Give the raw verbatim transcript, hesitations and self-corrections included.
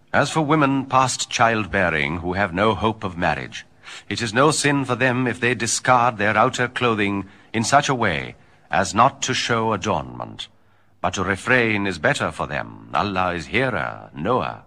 As for women past childbearing who have no hope of marriage, it is no sin for them if they discard their outer clothing in such a way as not to show adornment. But to refrain is better for them. Allah is hearer, knower.